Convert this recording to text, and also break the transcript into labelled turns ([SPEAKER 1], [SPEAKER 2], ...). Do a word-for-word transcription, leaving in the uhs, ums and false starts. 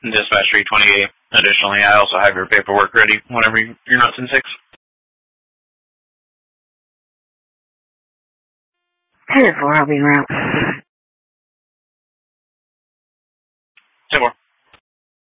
[SPEAKER 1] Dispatch three twenty-eight. Additionally, I also have your paperwork ready whenever you're not ten six.
[SPEAKER 2] ten four, I'll be around.